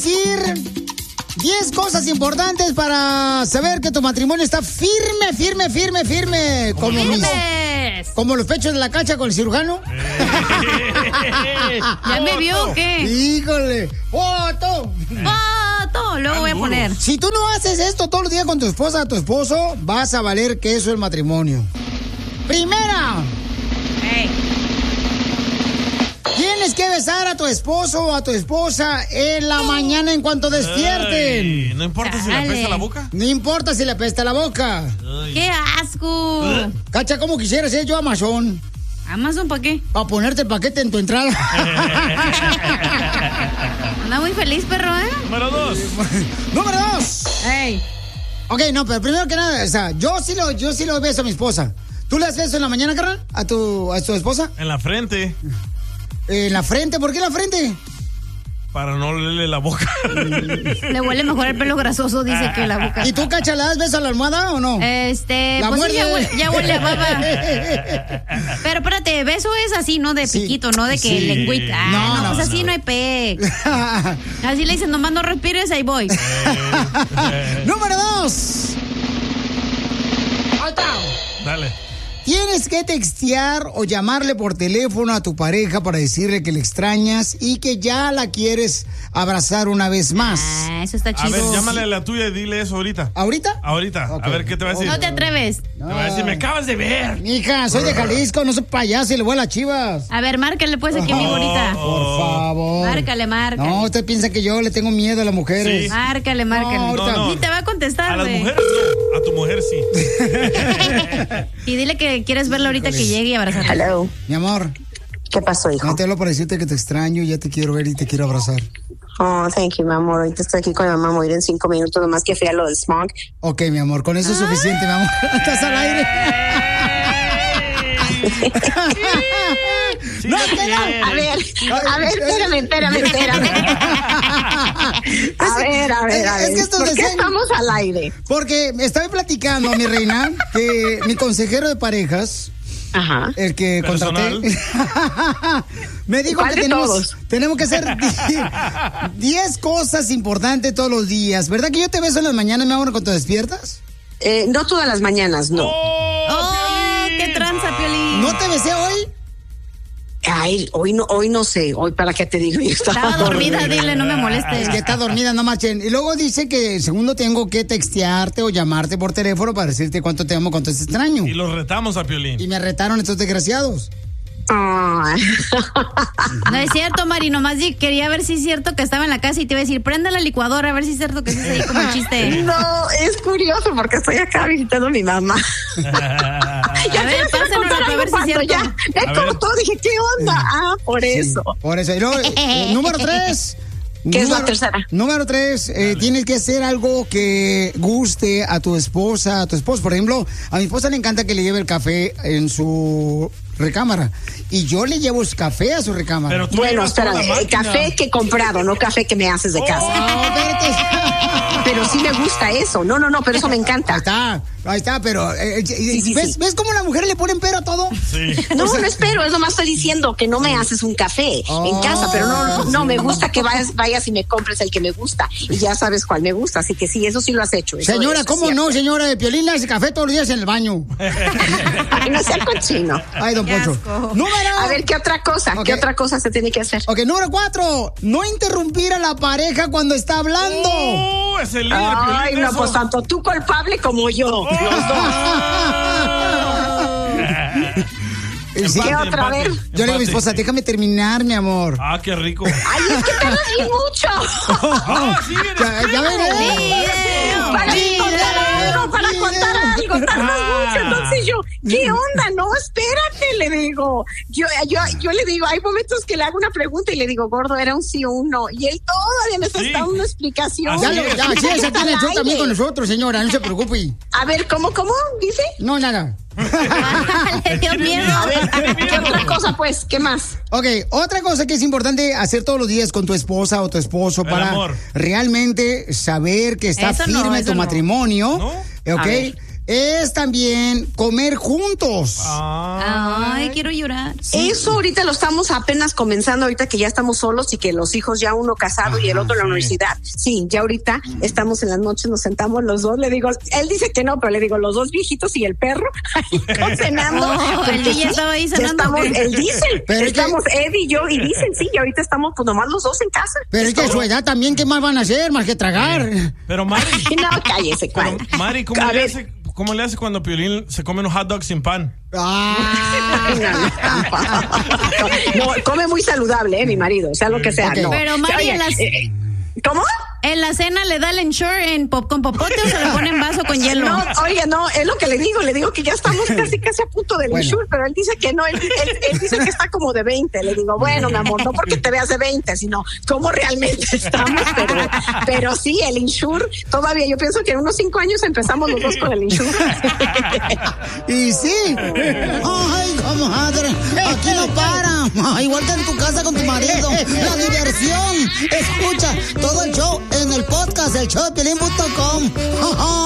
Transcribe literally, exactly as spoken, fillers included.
decir diez cosas importantes para saber que tu matrimonio está firme, firme, firme, firme. Como, mis, como los pechos de la cacha con el cirujano. ¿Ya me vio o qué? Híjole. ¡Foto! ¡Foto! Luego voy a poner. Si tú no haces esto todos los días con tu esposa, tu esposo, vas a valer que eso es el matrimonio. Primera. Hey. Tienes que besar a tu esposo o a tu esposa en la mañana en cuanto despierten. Ay, no importa Dale. si le apesta la boca. No importa si le apesta la boca. Ay. ¡Qué asco! Cacha, ¿cómo quisiera ser yo Amazon? ¿Amazon para qué? Para ponerte el paquete en tu entrada. Anda muy feliz, perro, ¿eh? Número dos. Número dos. Ey. Ok, no, pero primero que nada, o sea, yo sí lo, yo sí lo beso a mi esposa. ¿Tú le haces eso en la mañana, carnal? ¿A tu, a tu esposa? En la frente. ¿En la frente? ¿Por qué en la frente? Para no olerle la boca. Le huele mejor el pelo grasoso, dice, que la boca. ¿Y tú, Cacha, le das beso a la almohada o no? Este, ¿La pues sí, ya huele, ya huele a baba. Pero espérate, beso es así, ¿no? De Sí. piquito, ¿no? De que Sí. lengüita. Ah, No, no, no, pues no. así no hay pe. Así le dicen, nomás no respires, ahí voy. Número dos. Ahí está. Dale. Tienes que textear o llamarle por teléfono a tu pareja para decirle que le extrañas y que ya la quieres abrazar una vez más. Ah, eso está chido. A ver, llámale a la tuya y dile eso ahorita. ¿Ahorita? Ahorita. Ok. A ver qué te va a decir. No te atreves. Te va a decir, me acabas de ver. Mija, soy de Jalisco, no soy payaso y le voy a las Chivas. A ver, márcale pues aquí a mi bonita. Por favor. Márcale, márcale. No, usted piensa que yo le tengo miedo a las mujeres. Sí. Márcale, márcale. No, ahorita- No, no. Ni te va a contestar, A las güey. mujeres no, a tu mujer sí. Y dile que quieres verla ahorita que llegue y abrazarla. Hello. Mi amor, ¿Qué pasó, hijo? no te hablo para decirte que te extraño, ya te quiero ver y te quiero abrazar. Oh, thank you, mi amor. Ahorita estoy aquí con mi mamá. Voy a ir en cinco minutos, nomás que fui a lo del smog. Ok, mi amor, con eso es suficiente, mi amor. Estás al aire. Sí, No, me te la- quiere. A ver, a ver, espérame, espérame, espérame. A ver, a ver, a ver. Es que esto ¿Por es qué de- estamos al aire? Porque me estaba platicando, mi reina, que mi consejero de parejas, Ajá. el que Personal. contraté, me dijo ¿Cuál que de tenemos, todos? tenemos que hacer diez cosas importantes todos los días. ¿Verdad que yo te beso en las mañanas, mi amor, cuando te despiertas? Eh, no todas las mañanas, no. ¡Oh, qué tranza, Piolín! ¿No te besé hoy? Ay, hoy no, hoy no sé. Hoy, ¿para qué te digo? Yo estaba, Estaba dormida, dile, no me molestes. Es que está dormida, no marchen. Y luego dice que segundo tengo que textearte o llamarte por teléfono para decirte cuánto te amo, cuánto te extraño. Y los retamos a Piolín. Y me retaron estos desgraciados. Ay. No es cierto, Mari, nomás di- quería ver si es cierto que estaba en la casa y te iba a decir, prende la licuadora, a ver si es cierto que sí es ahí como el chiste. No, es curioso porque estoy acá visitando a mi mamá. A ver, pásanos a ver si es cierto. Ya, me A ver. cortó, dije, ¿qué onda? Ah, por eso. Por eso. Y luego, eh, número tres. ¿Qué es la Número- tercera? Número tres, eh, tienes que hacer algo que guste a tu esposa, a tu esposo. Por ejemplo, a mi esposa le encanta que le lleve el café en su recámara. Y yo le llevo el café a su recámara. Pero tú Bueno, llevas toda espérame, la eh, máquina. café que he comprado, no café que me haces de casa. No, espérate. Pero sí me gusta eso. No, no, no, pero eso me Ahí encanta. está, ahí está, pero eh, eh, sí, ¿ves, sí. ¿ves cómo las mujeres le ponen pero a todo? Sí. No, no espero, es nomás estoy diciendo que no me haces un café Oh. en casa, pero no, no, me gusta que vayas, vayas y me compres el que me gusta. Y ya sabes cuál me gusta, así que sí, eso sí lo has hecho. Eso- Señora, eso es ¿cómo cierto. no, señora? De Piolín le hace café todos los días en el baño. Ay, no sea cochino. Ay, don Qué Poncho. asco. Número. A ver, ¿qué otra cosa? Ok. ¿Qué otra cosa se tiene que hacer? Ok, número cuatro. No interrumpir a la pareja cuando está hablando. Oh, es el líder, Ay, Piolín, no, eso. pues tanto tú culpable como yo. Los dos. Sí. ¿Qué otra empate, vez? Yo le digo a mi empate. esposa, déjame terminar, mi amor. Ah, qué rico. Ay, es que tardas bien mucho. Ah, sí, eres Ya, ya veré. Video, Para video. contar algo, para contar algo, tardas Ah. mucho. Entonces yo, ¿qué onda? No, espérate, le digo. Yo, yo, yo le digo, hay momentos que le hago una pregunta y le digo, gordo, era un sí o un no. Y él todavía me está Sí. dando una explicación. Así Ya, lo, ya, sí, esa tiene el show Al también aire. con nosotros, señora, no se preocupe. A ver, ¿cómo, cómo? ¿Dice? No, nada. Le dio miedo. A ver, ¿qué otra cosa, pues? ¿Qué más? Ok, otra cosa que es importante hacer todos los días con tu esposa o tu esposo El para amor. realmente saber que está Eso no, firme eso tu no. matrimonio. ¿No? Ok, A ver. es también comer juntos. Ay, quiero llorar. Eso ahorita lo estamos apenas comenzando, ahorita que ya estamos solos y que los hijos ya uno casado Ajá, y el otro en la sí. universidad. Sí, ya ahorita estamos en las noches, nos sentamos los dos, le digo, él dice que no, pero le digo, los dos viejitos y el perro, ahí cenando. Oh, el D J estaba ahí cenando. Estamos, él dice, estamos que... Ed y yo, y dicen, sí, y ahorita estamos pues nomás los dos en casa. Pero es que a su edad también, ¿qué más van a hacer? Más que tragar. Pero Mari. No, cállese, ¿cuál? Pero, Mari, ¿cómo le, hace, ¿cómo le hace cuando Piolín se come unos hot dogs sin pan? Ah. No, come muy saludable, eh, mi marido, sea lo que sea. Okay. No. Pero Mari, Oye, en las... eh, ¿cómo? ¿En la cena le da el Ensure en pop con popote o se le pone en vaso con hielo? No, oye, no, es lo que le digo, le digo que ya estamos casi casi a punto del bueno. Ensure, pero él dice que no, él, él, él dice que está como de veinte. Le digo, bueno, mi amor, no porque te veas de veinte, sino cómo realmente estamos, pero, pero sí, el Ensure, todavía yo pienso que en unos cinco años empezamos los dos con el Ensure. Y sí, ay, comadre, aquí no para, igual que en tu casa con tu marido, la diversión, escucha todo el show en el podcast, el show de Piolín punto com.